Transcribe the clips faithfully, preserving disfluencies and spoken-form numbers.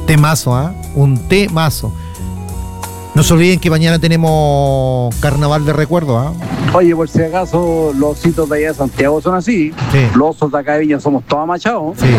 temazo, ¿ah? ¿eh? Un temazo. No se olviden que mañana tenemos carnaval de recuerdo, ¿ah? ¿eh? Oye, por si acaso, los ositos de allá de Santiago son así. Sí. Los osos de acá de Viña somos todos amachados. Sí.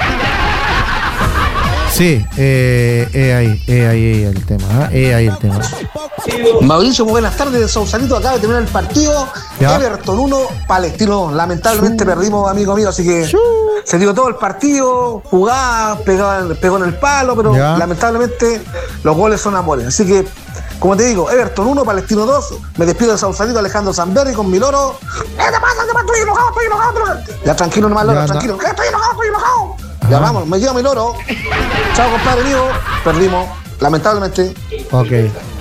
Sí, eh, eh, ahí, eh, ahí el tema, eh, ahí el tema. Mauricio, muy buenas tardes de Sausalito, acaba de terminar el partido. ¿Ya? Everton uno, Palestino, lamentablemente Shoo. perdimos, amigo mío, así que Shoo. se dio todo el partido, jugaba, pegaba, pegó en el palo, pero ¿Ya? lamentablemente los goles son amores. Así que, como te digo, Everton uno, Palestino dos, me despido de Sausalito, Alejandro Zamberri con mi loro. ¿Qué te pasa? ¿Qué pasa? Estoy enojado, estoy enojado. Ya, tranquilo nomás, loro, ya, tranquilo. ¿Qué? Estoy enojado, estoy enojado. Ya ah. vamos, me llevo mi loro. Chao, compadre mío. Perdimos, lamentablemente. Ok.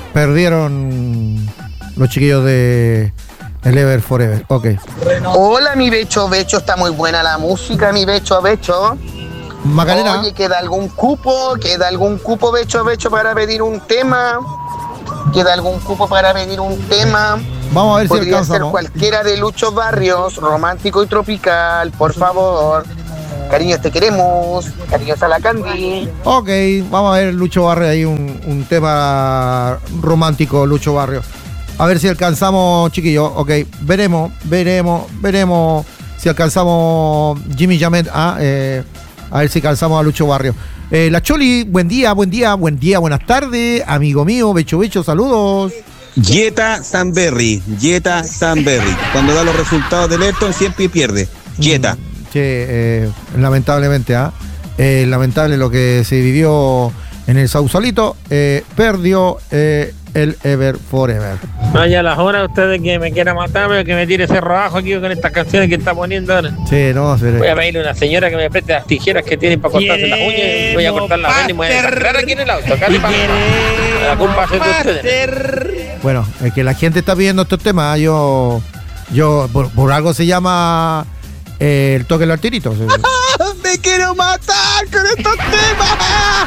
Perdieron los chiquillos de el Ever Forever. Ok. Hola, mi Becho, Becho, está muy buena la música, mi Becho, Becho. Macarena. Oye, ¿queda algún cupo? ¿Queda algún cupo, Becho, Becho, para pedir un tema? ¿Queda algún cupo para pedir un tema? Vamos a ver Podría si alcanzamos. ser cualquiera de Lucho Barrios, romántico y tropical, por favor. Cariños, te queremos. Cariños a la Candy. Ok, vamos a ver Lucho Barrio ahí, un, un tema romántico, Lucho Barrio. A ver si alcanzamos, chiquillos. Ok, veremos, veremos, veremos si alcanzamos Jimmy Jamet. Ah, eh, a ver si alcanzamos a Lucho Barrio. Eh, la Choli, buen día, buen día, buen día, buenas tardes. Amigo mío, Becho Becho, saludos. Jetta Samberry, Jetta Samberry. Cuando da los resultados del Everton siempre pierde. Jetta. Mm. Que eh, lamentablemente, ¿ah? ¿eh? eh, lamentable lo que se vivió en el Sausalito, eh, perdió eh, el Ever Forever. Vaya las horas ustedes que me quieran matar, pero que me tire ese rodajo aquí con estas canciones que está poniendo ahora. Sí, no, pero... Voy a pedirle a una señora que me preste las tijeras que tienen para cortarse las uñas. Voy a cortar la vena y me voy a desangrar aquí en el auto. Acá la culpa es de ustedes. Bueno, es que la gente está pidiendo estos temas. Yo, yo por, por algo se llama... Eh, el toque del artirito. ¡Me quiero matar con estos temas!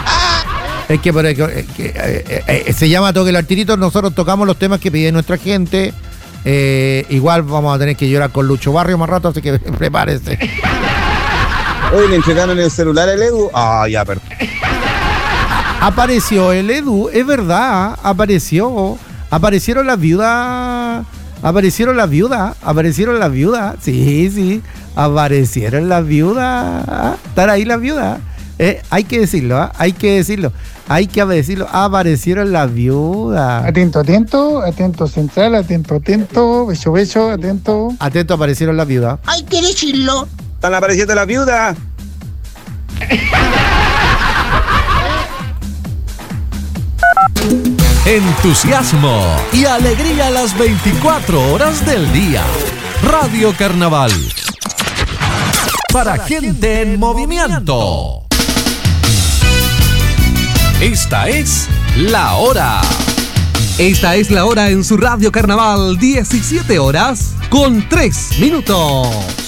Es que, es que, es que eh, eh, se llama toque del artirito. Nosotros tocamos los temas que pide nuestra gente. Eh, igual vamos a tener que llorar con Lucho Barrio más rato, así que prepárese. Hoy le entregaron el celular al Edu. Ah, ya, perdón. Apareció el Edu, es verdad. Apareció. Aparecieron las viudas. Aparecieron las viudas. Aparecieron las viudas. Sí, sí. Aparecieron las viudas. Están ahí las viudas. Eh, hay que decirlo, ¿eh? hay que decirlo. Hay que decirlo. Aparecieron las viudas. Atento, atento. Atento central. Atento, atento. Beso, beso. Atento. Atento, aparecieron las viudas. Hay que decirlo. Están apareciendo las viudas. Entusiasmo y alegría a las veinticuatro horas del día. Radio Carnaval. Para gente en movimiento. Esta es la hora. Esta es la hora en su Radio Carnaval. diecisiete horas con tres minutos.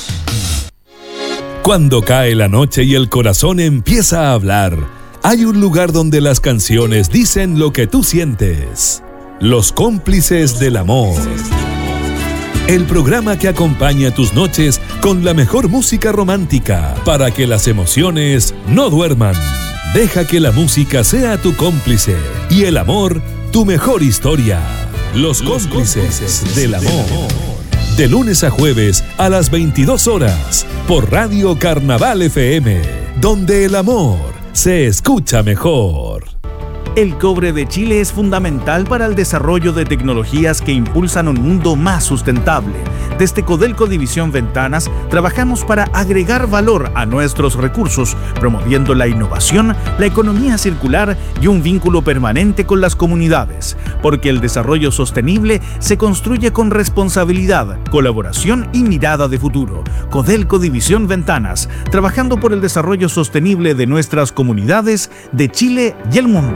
Cuando cae la noche y el corazón empieza a hablar, hay un lugar donde las canciones dicen lo que tú sientes. Los cómplices del amor. El programa que acompaña tus noches con la mejor música romántica para que las emociones no duerman. Deja que la música sea tu cómplice y el amor tu mejor historia. Los, Los cómplices, cómplices del amor. Del amor. De lunes a jueves a las veintidós horas por Radio Carnaval F M, donde el amor se escucha mejor. El cobre de Chile es fundamental para el desarrollo de tecnologías que impulsan un mundo más sustentable. Desde Codelco División Ventanas trabajamos para agregar valor a nuestros recursos, promoviendo la innovación, la economía circular y un vínculo permanente con las comunidades. Porque el desarrollo sostenible se construye con responsabilidad, colaboración y mirada de futuro. Codelco División Ventanas, trabajando por el desarrollo sostenible de nuestras comunidades, de Chile y el mundo.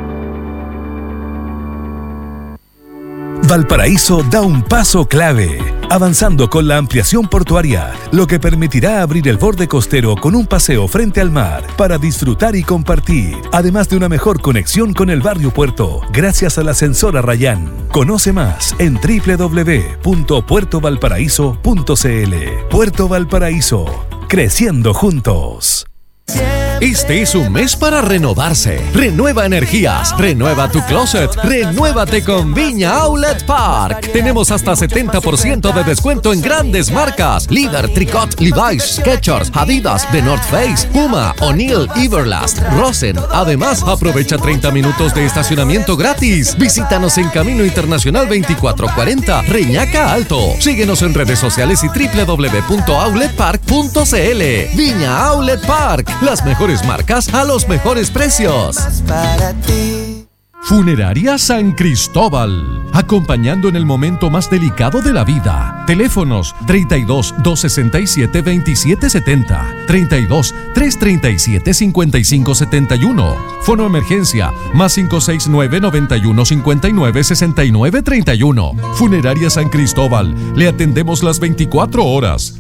Valparaíso da un paso clave, avanzando con la ampliación portuaria, lo que permitirá abrir el borde costero con un paseo frente al mar para disfrutar y compartir, además de una mejor conexión con el barrio Puerto, gracias al ascensor Arrayán. Conoce más en doble u doble u doble u punto puerto valparaíso punto c l. Puerto Valparaíso, creciendo juntos. Este es un mes para renovarse. Renueva energías, renueva tu closet, renuévate con Viña Outlet Park. Tenemos hasta setenta por ciento de descuento en grandes marcas: Líder, Tricot, Levi's, Skechers, Adidas, The North Face, Puma, O'Neill, Everlast, Rosen. Además, aprovecha treinta minutos de estacionamiento gratis. Visítanos en Camino Internacional veinticuatro cuarenta, Reñaca Alto. Síguenos en redes sociales y doble u doble u doble u punto outlet park punto c l. Viña Outlet Park, las mejores marcas a los mejores precios. Funeraria San Cristóbal, acompañando en el momento más delicado de la vida. Teléfonos treinta y dos, doscientos sesenta y siete, veintisiete setenta, treinta y dos, trescientos treinta y siete, cincuenta y cinco setenta y uno. Fono emergencia más cinco seis nueve, noventa y uno, cincuenta y nueve, sesenta y nueve treinta y uno. Funeraria San Cristóbal, le atendemos las veinticuatro horas.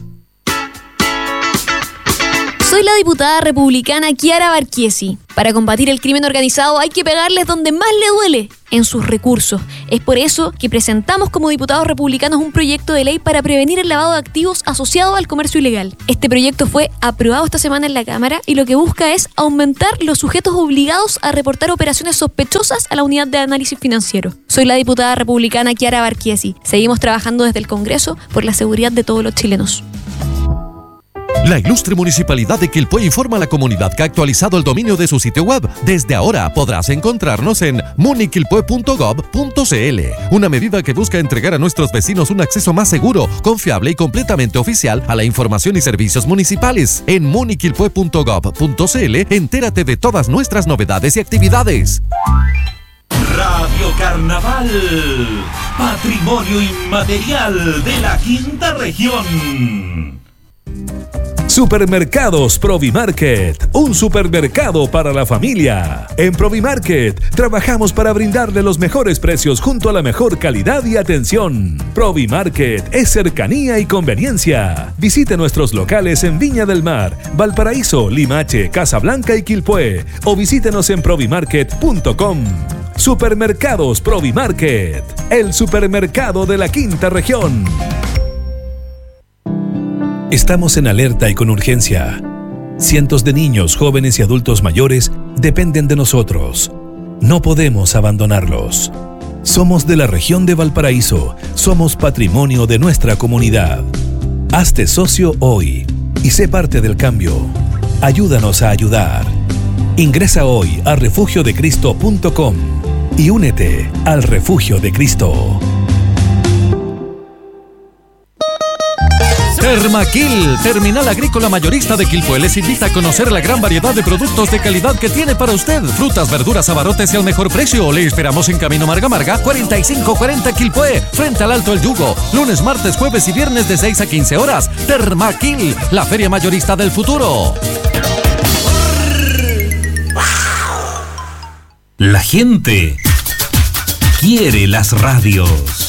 Soy la diputada republicana Chiara Barchiesi. Para combatir el crimen organizado hay que pegarles donde más le duele, en sus recursos. Es por eso que presentamos como diputados republicanos un proyecto de ley para prevenir el lavado de activos asociado al comercio ilegal. Este proyecto fue aprobado esta semana en la Cámara y lo que busca es aumentar los sujetos obligados a reportar operaciones sospechosas a la unidad de análisis financiero. Soy la diputada republicana Chiara Barchiesi. Seguimos trabajando desde el Congreso por la seguridad de todos los chilenos. La ilustre Municipalidad de Quilpué informa a la comunidad que ha actualizado el dominio de su sitio web. Desde ahora podrás encontrarnos en muniquilpue punto gob punto c l, una medida que busca entregar a nuestros vecinos un acceso más seguro, confiable y completamente oficial a la información y servicios municipales. En muniquilpue punto gob punto c l entérate de todas nuestras novedades y actividades. Radio Carnaval, patrimonio inmaterial de la Quinta Región. Supermercados Provimarket, un supermercado para la familia. En Provimarket trabajamos para brindarle los mejores precios junto a la mejor calidad y atención. Provimarket es cercanía y conveniencia. Visite nuestros locales en Viña del Mar, Valparaíso, Limache, Casablanca y Quilpué o visítenos en provimarket punto com. Supermercados Provimarket, el supermercado de la Quinta Región. Estamos en alerta y con urgencia. Cientos de niños, jóvenes y adultos mayores dependen de nosotros. No podemos abandonarlos. Somos de la región de Valparaíso. Somos patrimonio de nuestra comunidad. Hazte socio hoy y sé parte del cambio. Ayúdanos a ayudar. Ingresa hoy a refugio de cristo punto com y únete al Refugio de Cristo. Termaquil, Terminal Agrícola Mayorista de Quilpué, les invita a conocer la gran variedad de productos de calidad que tiene para usted. Frutas, verduras, abarrotes y al mejor precio. Le esperamos en Camino Marga Marga, cuarenta y cinco cuarenta Quilpué, frente al Alto El Yugo. Lunes, martes, jueves y viernes de seis a quince horas. Termaquil, la feria mayorista del futuro. La gente quiere las radios.